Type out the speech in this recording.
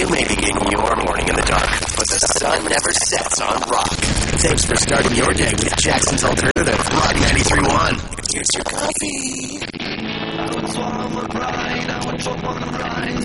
You may begin your morning in the dark, but the sun never sets on rock. Thanks for starting your day with Jackson's Alternative, Rock 93.1. Here's your coffee. I would swallow my pride, I would choke on the rise.